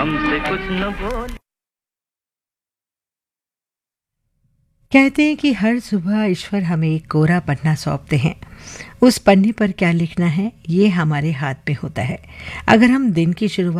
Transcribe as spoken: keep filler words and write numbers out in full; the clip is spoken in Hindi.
हमसे कुछ न बोल। कहते हैं कि हर सुबह ईश्वर हमें एक कोरा पन्ना सौंपते हैं। उस पन्ने पर क्या लिखना है ये हमारे हाथ में होता है। अगर हम दिन की शुरुआत